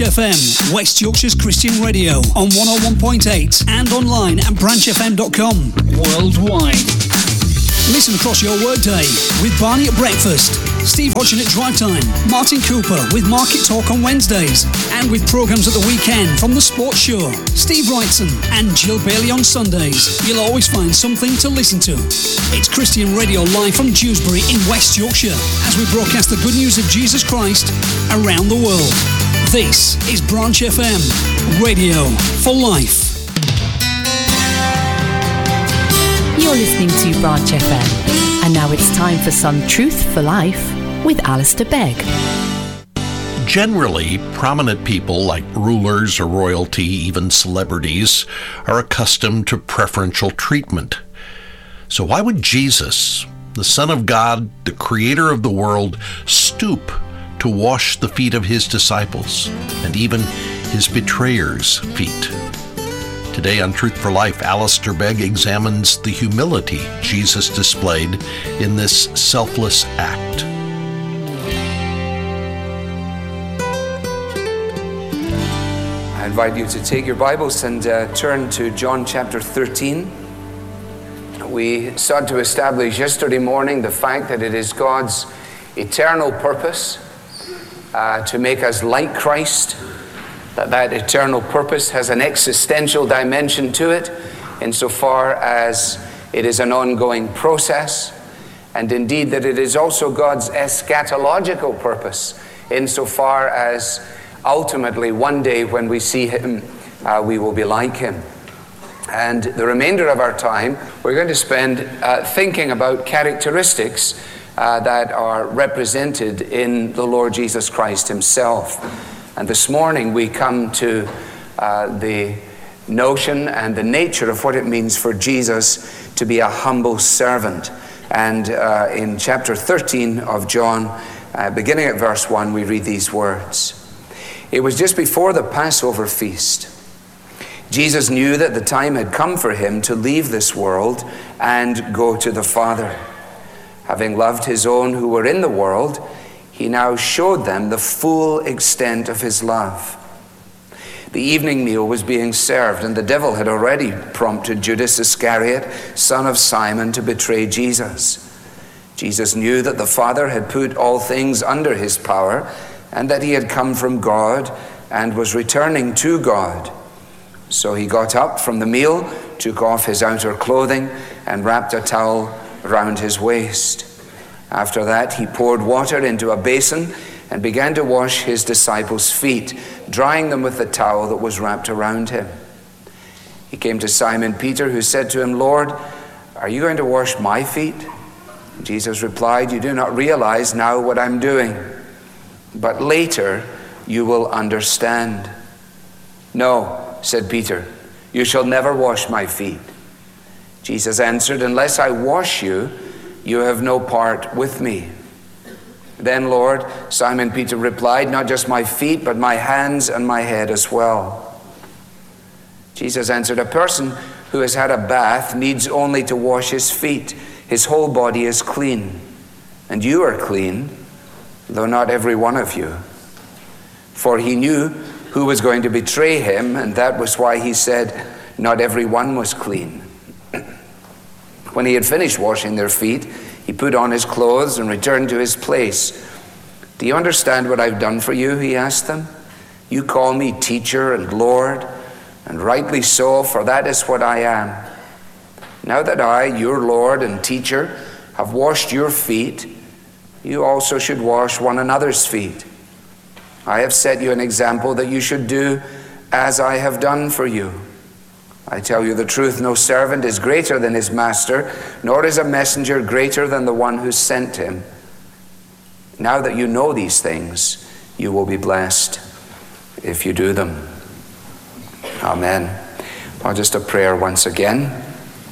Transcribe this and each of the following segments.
Branch FM, West Yorkshire's Christian radio on 101.8 and online at branchfm.com. Worldwide. Listen across your workday with Barney at breakfast, Steve Hodgson at drive time, Martin Cooper with Market Talk on Wednesdays, and with programmes at the weekend from The Sports Show, Steve Wrightson and Jill Bailey on Sundays. You'll always find something to listen to. It's Christian Radio live from Dewsbury in West Yorkshire as we broadcast the good news of Jesus Christ around the world. This is Branch FM, radio for life. You're listening to Branch FM, and now it's time for some Truth for Life with Alistair Begg. Generally, prominent people like rulers or royalty, even celebrities, are accustomed to preferential treatment. So why would Jesus, the Son of God, the Creator of the world, stoop to wash the feet of his disciples and even his betrayers' feet? Today on Truth for Life, Alistair Begg examines the humility Jesus displayed in this selfless act. I invite you to take your Bibles and turn to John chapter 13. We sought to establish yesterday morning the fact that it is God's eternal purpose to make us like Christ. That eternal purpose has an existential dimension to it insofar as it is an ongoing process, and indeed that it is also God's eschatological purpose insofar as ultimately one day when we see him, we will be like him. And the remainder of our time, we're going to spend thinking about characteristics that are represented in the Lord Jesus Christ himself. And this morning we come to the notion and the nature of what it means for Jesus to be a humble servant. And in chapter 13 of John, beginning at verse 1, we read these words. It was just before the Passover feast. Jesus knew that the time had come for him to leave this world and go to the Father. Having loved his own who were in the world, he now showed them the full extent of his love. The evening meal was being served, and the devil had already prompted Judas Iscariot, son of Simon, to betray Jesus. Jesus knew that the Father had put all things under his power, and that he had come from God and was returning to God. So he got up from the meal, took off his outer clothing, and wrapped a towel around his waist. After that, he poured water into a basin and began to wash his disciples' feet, drying them with the towel that was wrapped around him. He came to Simon Peter, who said to him, Lord, are you going to wash my feet? Jesus replied, you do not realize now what I'm doing, but later you will understand. No, said Peter, you shall never wash my feet. Jesus answered, unless I wash you, you have no part with me. Then, Lord, Simon Peter replied, not just my feet, but my hands and my head as well. Jesus answered, a person who has had a bath needs only to wash his feet. His whole body is clean. And you are clean, though not every one of you. For he knew who was going to betray him, and that was why he said, not every one was clean. When he had finished washing their feet, he put on his clothes and returned to his place. Do you understand what I've done for you? He asked them. You call me teacher and Lord, and rightly so, for that is what I am. Now that I, your Lord and teacher, have washed your feet, you also should wash one another's feet. I have set you an example that you should do as I have done for you. I tell you the truth, no servant is greater than his master, nor is a messenger greater than the one who sent him. Now that you know these things, you will be blessed if you do them. Amen. Well, just a prayer once again.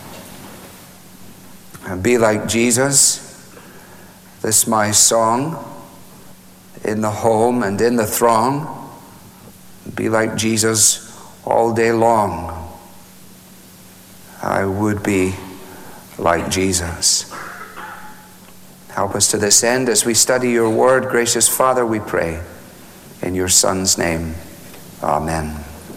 And be like Jesus. This my song in the home and in the throng. Be like Jesus all day long. I would be like Jesus. Help us to this end as we study your word. Gracious Father, we pray in your Son's name. Amen.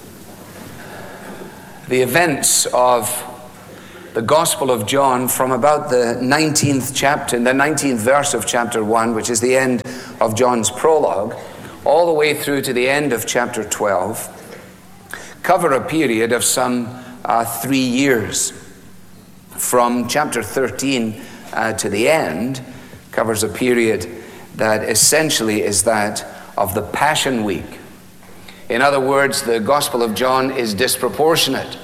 The events of the Gospel of John from about the 19th chapter, the 19th verse of chapter 1, which is the end of John's prologue, all the way through to the end of chapter 12, cover a period of some 3 years. From chapter 13 to the end covers a period that essentially is that of the Passion Week. In other words, the Gospel of John is disproportionate.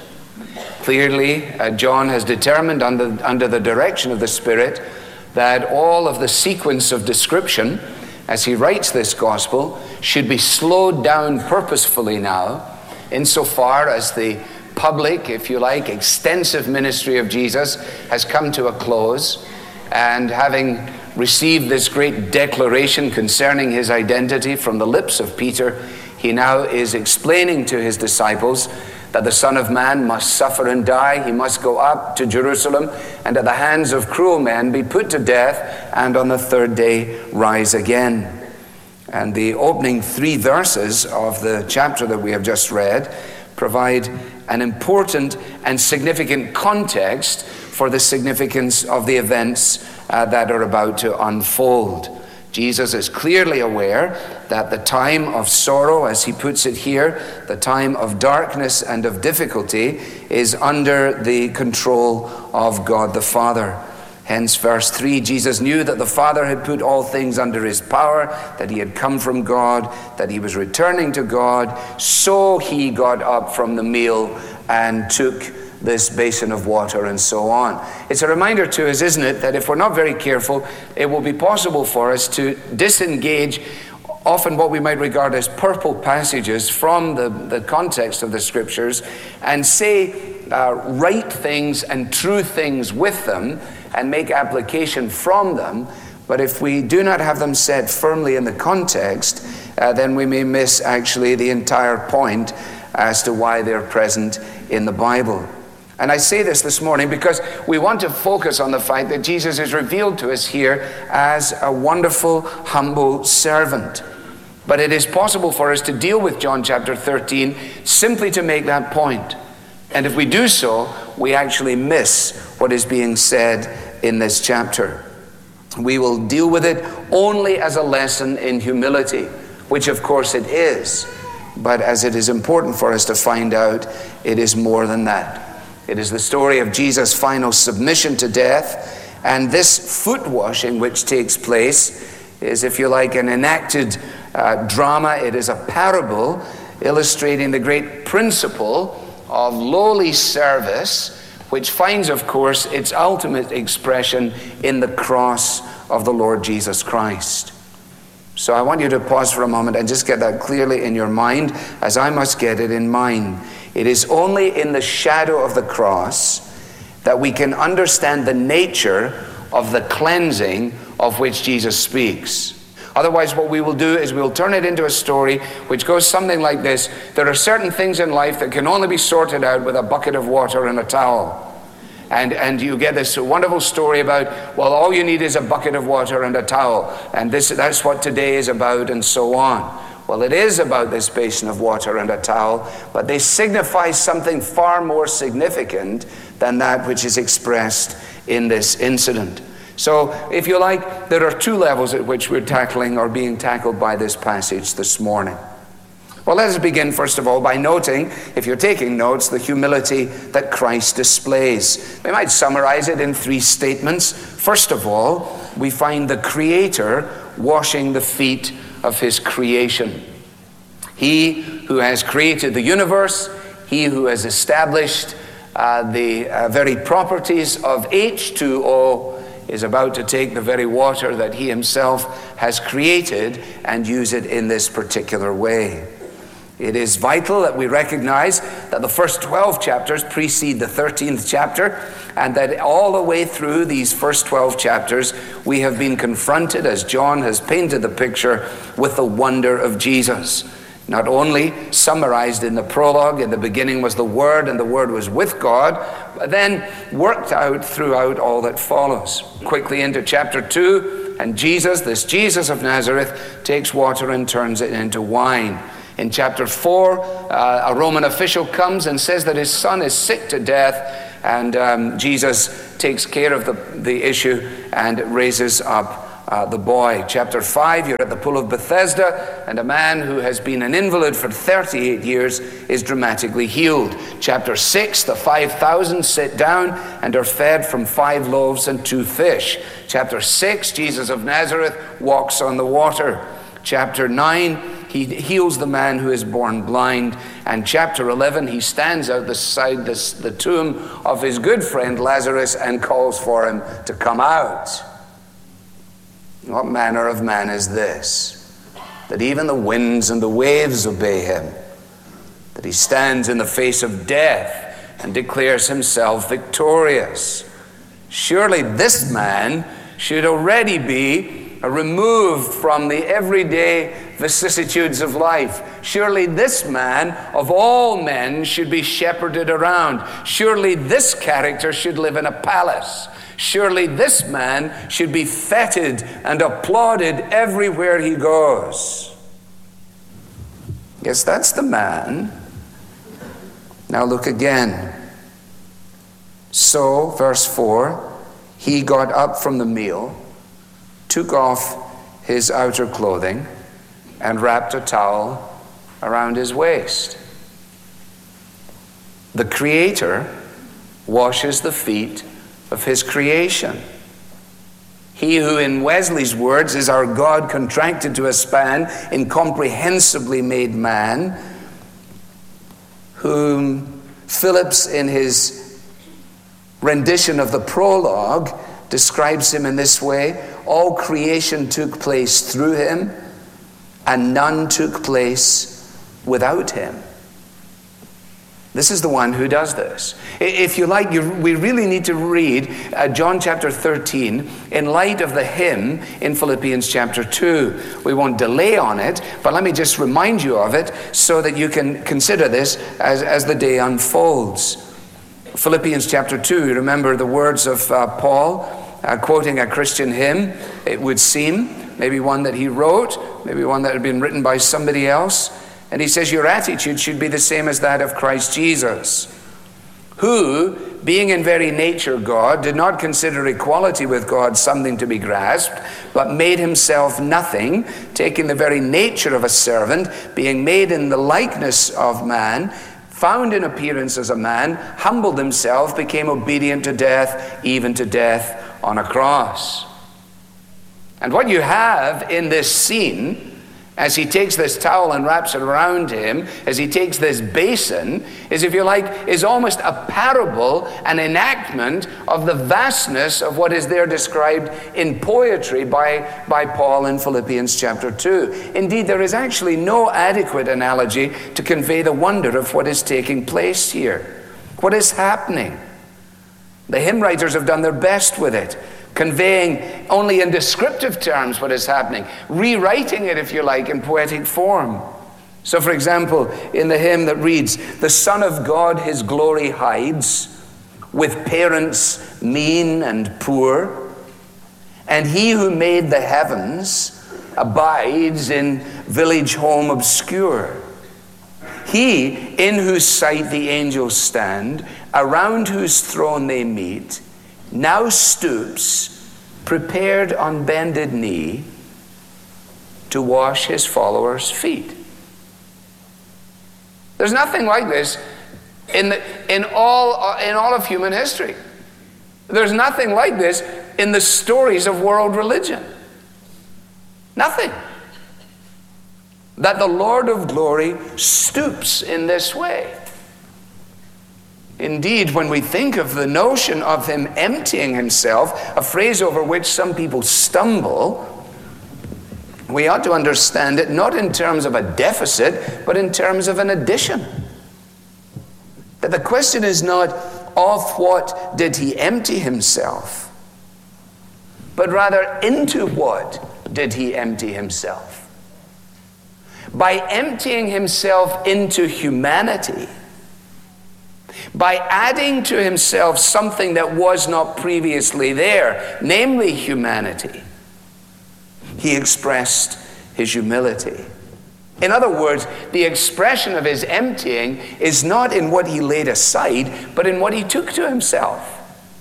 Clearly, John has determined under the direction of the Spirit that all of the sequence of description as he writes this Gospel should be slowed down purposefully now, insofar as the public, if you like, extensive ministry of Jesus has come to a close, and having received this great declaration concerning his identity from the lips of Peter, he now is explaining to his disciples that the Son of Man must suffer and die. He must go up to Jerusalem and at the hands of cruel men be put to death and on the third day rise again. And the opening 3 verses of the chapter that we have just read provide an important and significant context for the significance of the events that are about to unfold. Jesus is clearly aware that the time of sorrow, as he puts it here, the time of darkness and of difficulty, is under the control of God the Father. Hence, verse 3, Jesus knew that the Father had put all things under his power, that he had come from God, that he was returning to God. So he got up from the meal and took this basin of water and so on. It's a reminder to us, isn't it, that if we're not very careful, it will be possible for us to disengage often what we might regard as purple passages from the context of the Scriptures and say right things and true things with them and make application from them. But if we do not have them set firmly in the context, then we may miss actually the entire point as to why they're present in the Bible. And I say this morning because we want to focus on the fact that Jesus is revealed to us here as a wonderful, humble servant. But it is possible for us to deal with John chapter 13 simply to make that point. And if we do so, we actually miss what is being said in this chapter. We will deal with it only as a lesson in humility, which of course it is. But as it is important for us to find out, it is more than that. It is the story of Jesus' final submission to death, and this foot washing which takes place is, if you like, an enacted drama. It is a parable illustrating the great principle of lowly service, which finds, of course, its ultimate expression in the cross of the Lord Jesus Christ. So I want you to pause for a moment and just get that clearly in your mind, as I must get it in mine. It is only in the shadow of the cross that we can understand the nature of the cleansing of which Jesus speaks. Otherwise, what we will do is we'll turn it into a story which goes something like this. There are certain things in life that can only be sorted out with a bucket of water and a towel. And you get this wonderful story about, well, all you need is a bucket of water and a towel. And that's what today is about, and so on. Well, it is about this basin of water and a towel, but they signify something far more significant than that which is expressed in this incident. So, if you like, there are 2 levels at which we're tackling or being tackled by this passage this morning. Well, let us begin, first of all, by noting, if you're taking notes, the humility that Christ displays. We might summarize it in 3 statements. First of all, we find the Creator washing the feet of his creation. He who has created the universe, he who has established the very properties of H2O, is about to take the very water that he himself has created and use it in this particular way. It is vital that we recognize that the first 12 chapters precede the 13th chapter, and that all the way through these first 12 chapters, we have been confronted, as John has painted the picture, with the wonder of Jesus. Not only summarized in the prologue, in the beginning was the Word, and the Word was with God, but then worked out throughout all that follows. Quickly into chapter 2, and Jesus, this Jesus of Nazareth, takes water and turns it into wine. In chapter 4, a Roman official comes and says that his son is sick to death, and Jesus takes care of the issue and raises up the boy. Chapter 5, you're at the pool of Bethesda, and a man who has been an invalid for 38 years is dramatically healed. Chapter 6, the 5,000 sit down and are fed from 5 loaves and 2 fish. Chapter 6, Jesus of Nazareth walks on the water. Chapter 9, he heals the man who is born blind. And chapter 11, he stands outside the tomb of his good friend Lazarus and calls for him to come out. What manner of man is this, that even the winds and the waves obey him, that he stands in the face of death and declares himself victorious? Surely this man should already be removed from the everyday vicissitudes of life. Surely this man, of all men, should be shepherded around. Surely this character should live in a palace. Surely this man should be feted and applauded everywhere he goes. Yes, that's the man. Now look again. So, verse 4, he got up from the meal, took off his outer clothing, and wrapped a towel around his waist. The Creator washes the feet of his creation. He who, in Wesley's words, is our God contracted to a span, incomprehensibly made man, whom Phillips, in his rendition of the prologue, describes him in this way: all creation took place through him, and none took place without him. This is the one who does this. If you like, we really need to read John chapter 13 in light of the hymn in Philippians chapter 2. We won't delay on it, but let me just remind you of it so that you can consider this as the day unfolds. Philippians chapter 2, remember the words of Paul quoting a Christian hymn, it would seem, maybe one that he wrote, maybe one that had been written by somebody else. And he says, your attitude should be the same as that of Christ Jesus, who, being in very nature God, did not consider equality with God something to be grasped, but made himself nothing, taking the very nature of a servant, being made in the likeness of man, found in appearance as a man, humbled himself, became obedient to death, even to death on a cross. And what you have in this scene, as he takes this towel and wraps it around him, as he takes this basin, is, if you like, is almost a parable, an enactment of the vastness of what is there described in poetry by Paul in Philippians chapter 2. Indeed, there is actually no adequate analogy to convey the wonder of what is taking place here. What is happening? The hymn writers have done their best with it, conveying only in descriptive terms what is happening, rewriting it, if you like, in poetic form. So, for example, in the hymn that reads, the Son of God his glory hides, with parents mean and poor, and he who made the heavens abides in village home obscure. He, in whose sight the angels stand, around whose throne they meet, now stoops, prepared on bended knee, to wash his followers' feet. There's nothing like this in all of human history. There's nothing like this in the stories of world religion. Nothing. That the Lord of glory stoops in this way. Indeed, when we think of the notion of him emptying himself, a phrase over which some people stumble, we ought to understand it not in terms of a deficit, but in terms of an addition. That the question is not of what did he empty himself, but rather into what did he empty himself. By emptying himself into humanity, by adding to himself something that was not previously there, namely humanity, he expressed his humility. In other words, the expression of his emptying is not in what he laid aside, but in what he took to himself.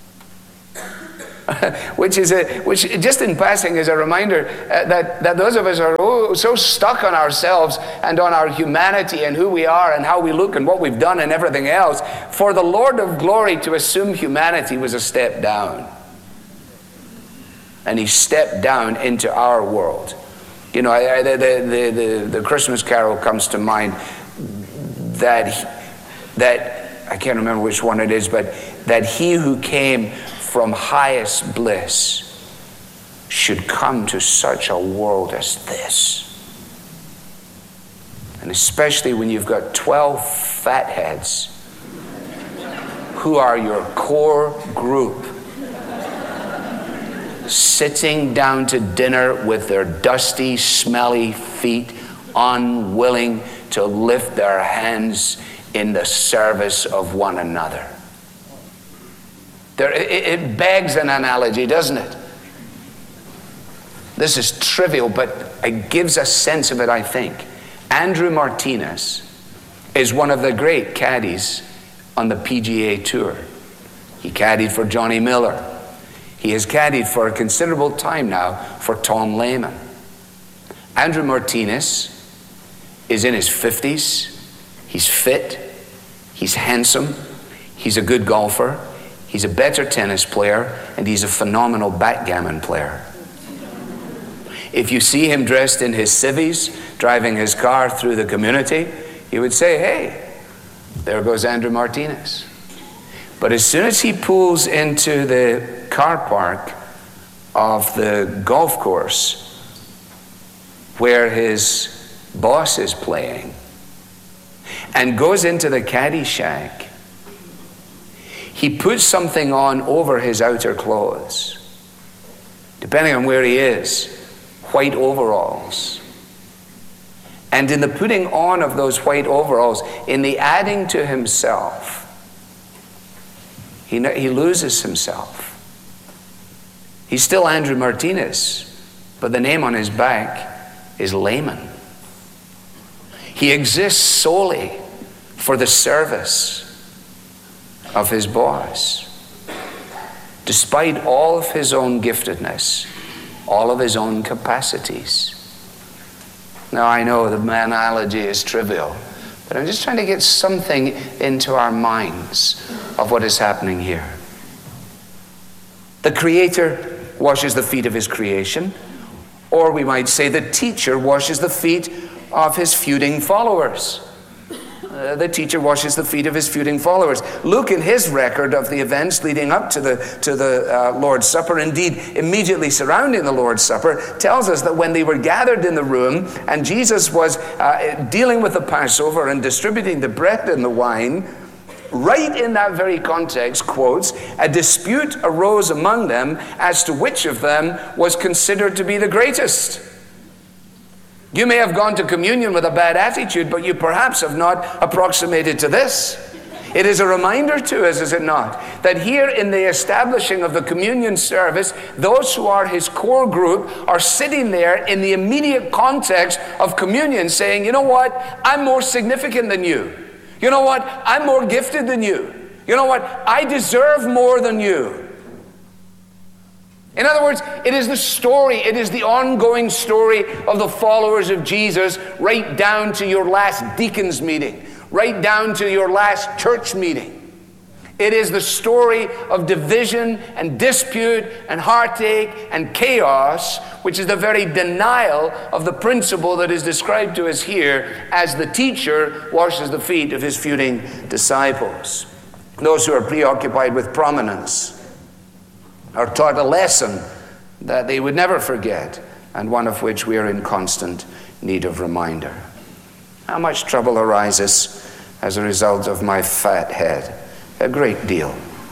which just in passing is a reminder that those of us are so stuck on ourselves and on our humanity and who we are and how we look and what we've done and everything else. For the Lord of glory to assume humanity was a step down. And he stepped down into our world. You know, the Christmas carol comes to mind that I can't remember which one it is, but that he who came from highest bliss should come to such a world as this. And especially when you've got 12 fatheads who are your core group, sitting down to dinner with their dusty, smelly feet, unwilling to lift their hands in the service of one another. It begs an analogy, doesn't it? This is trivial, but it gives a sense of it, I think. Andrew Martinez is one of the great caddies on the PGA Tour. He caddied for Johnny Miller. He has caddied for a considerable time now for Tom Lehman. Andrew Martinez is in his 50s. He's fit. He's handsome. He's a good golfer. He's a better tennis player, and he's a phenomenal backgammon player. If you see him dressed in his civvies, driving his car through the community, you would say, hey, there goes Andrew Martinez. But as soon as he pulls into the car park of the golf course where his boss is playing and goes into the caddy shack, he puts something on over his outer clothes. Depending on where he is, white overalls. And in the putting on of those white overalls, in the adding to himself, he loses himself. He's still Andrew Martinez, but the name on his back is Lehman. He exists solely for the service of his boss, despite all of his own giftedness, all of his own capacities. Now, I know the analogy is trivial, but I'm just trying to get something into our minds of what is happening here. The Creator washes the feet of his creation, or we might say the teacher washes the feet of his feuding followers. The teacher washes the feet of his feuding followers. Luke, in his record of the events leading up to the Lord's Supper, indeed immediately surrounding the Lord's Supper, tells us that when they were gathered in the room and Jesus was dealing with the Passover and distributing the bread and the wine, right in that very context, quotes, a dispute arose among them as to which of them was considered to be the greatest. You may have gone to communion with a bad attitude, but you perhaps have not approximated to this. It is a reminder to us, is it not, that here in the establishing of the communion service, those who are his core group are sitting there in the immediate context of communion saying, you know what, I'm more significant than you. You know what, I'm more gifted than you. You know what, I deserve more than you. In other words, it is the story, it is the ongoing story of the followers of Jesus, right down to your last deacon's meeting, right down to your last church meeting. It is the story of division and dispute and heartache and chaos, which is the very denial of the principle that is described to us here as the teacher washes the feet of his feuding disciples. Those who are preoccupied with prominence are taught a lesson that they would never forget, and one of which we are in constant need of reminder. How much trouble arises as a result of my fat head? A great deal.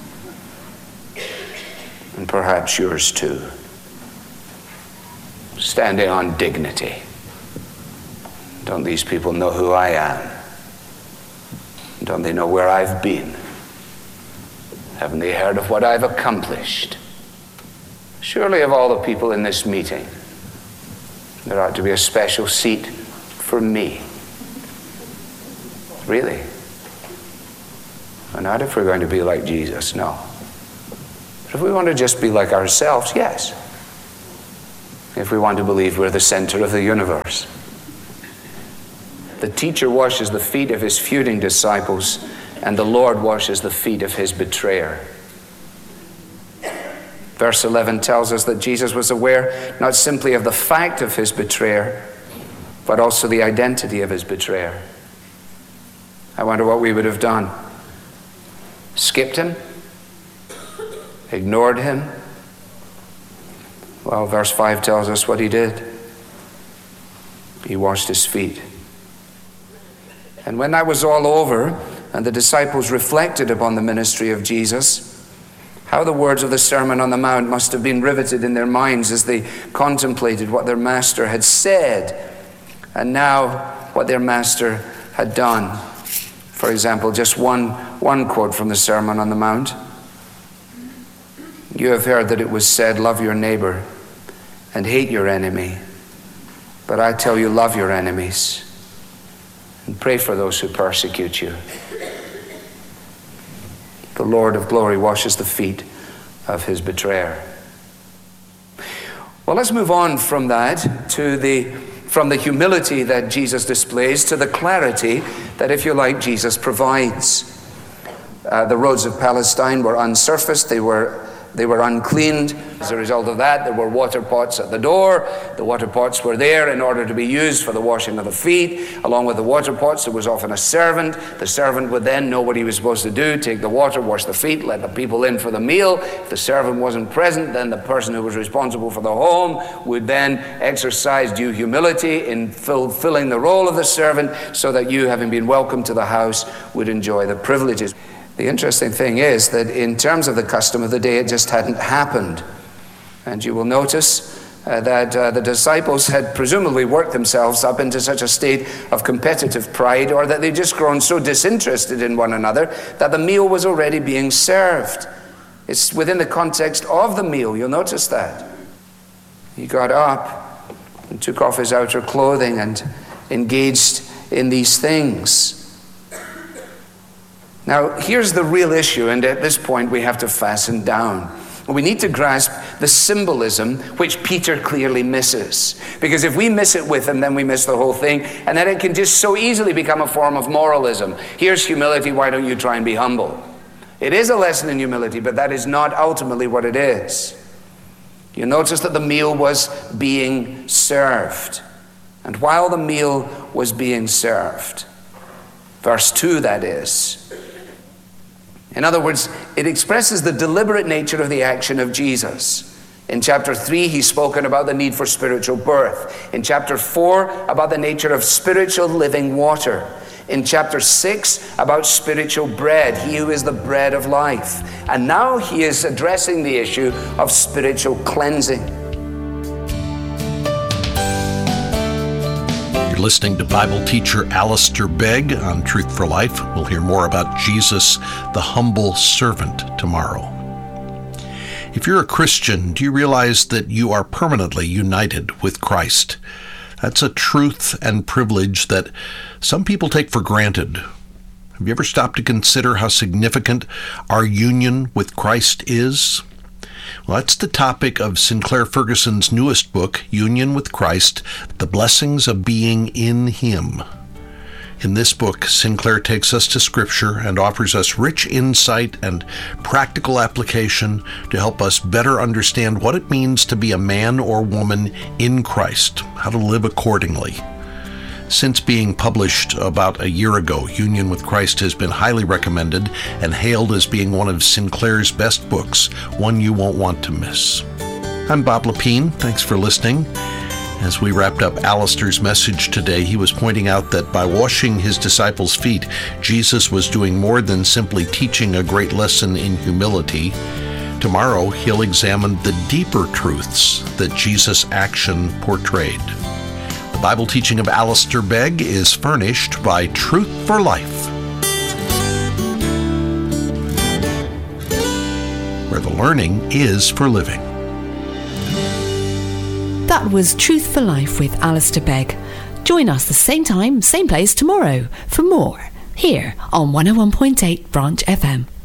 And perhaps yours too. Standing on dignity. Don't these people know who I am? Don't they know where I've been? Haven't they heard of what I've accomplished? Surely of all the people in this meeting, there ought to be a special seat for me. Really? And not if we're going to be like Jesus, no. But if we want to just be like ourselves, yes. If we want to believe we're the center of the universe. The teacher washes the feet of his feuding disciples, and the Lord washes the feet of his betrayer. Verse 11 tells us that Jesus was aware not simply of the fact of his betrayer, but also the identity of his betrayer. I wonder what we would have done. Skipped him? Ignored him? Well, verse 5 tells us what he did. He washed his feet. And when that was all over, and the disciples reflected upon the ministry of Jesus, how the words of the Sermon on the Mount must have been riveted in their minds as they contemplated what their master had said, and now what their master had done. For example, just one quote from the Sermon on the Mount. You have heard that it was said, love your neighbor and hate your enemy. But I tell you, love your enemies and pray for those who persecute you. The Lord of glory washes the feet of his betrayer. Well, let's move on from that from the humility that Jesus displays to the clarity that, if you like, Jesus provides. The roads of Palestine were unsurfaced. They were uncleaned. As a result of that, there were water pots at the door. The water pots were there in order to be used for the washing of the feet. Along with the water pots, there was often a servant. The servant would then know what he was supposed to do, take the water, wash the feet, let the people in for the meal. If the servant wasn't present, then the person who was responsible for the home would then exercise due humility in fulfilling the role of the servant, so that you, having been welcomed to the house, would enjoy the privileges. The interesting thing is that in terms of the custom of the day, it just hadn't happened. And you will notice that the disciples had presumably worked themselves up into such a state of competitive pride, or that they'd just grown so disinterested in one another that the meal was already being served. It's within the context of the meal, you'll notice that. He got up and took off his outer clothing and engaged in these things. Now, here's the real issue, and at this point we have to fasten down. We need to grasp the symbolism which Peter clearly misses. Because if we miss it with him, then we miss the whole thing, and then it can just so easily become a form of moralism. Here's humility, why don't you try and be humble? It is a lesson in humility, but that is not ultimately what it is. You notice that the meal was being served. And while the meal was being served, verse 2 that is, in other words, it expresses the deliberate nature of the action of Jesus. In chapter 3, he's spoken about the need for spiritual birth. In chapter 4, about the nature of spiritual living water. In chapter 6, about spiritual bread, he who is the bread of life. And now he is addressing the issue of spiritual cleansing. You're listening to Bible teacher Alistair Begg on Truth for Life. We'll hear more about Jesus, the humble servant, tomorrow. If you're a Christian, do you realize that you are permanently united with Christ? That's a truth and privilege that some people take for granted. Have you ever stopped to consider how significant our union with Christ is? Well, that's the topic of Sinclair Ferguson's newest book, Union with Christ, The Blessings of Being in Him. In this book, Sinclair takes us to Scripture and offers us rich insight and practical application to help us better understand what it means to be a man or woman in Christ, how to live accordingly. Since being published about a year ago, Union with Christ has been highly recommended and hailed as being one of Sinclair's best books, one you won't want to miss. I'm Bob Lepine. Thanks for listening. As we wrapped up Alistair's message today, he was pointing out that by washing his disciples' feet, Jesus was doing more than simply teaching a great lesson in humility. Tomorrow, he'll examine the deeper truths that Jesus' action portrayed. The Bible teaching of Alistair Begg is furnished by Truth for Life, where the learning is for living. That was Truth for Life with Alistair Begg. Join us the same time, same place tomorrow for more here on 101.8 Branch FM.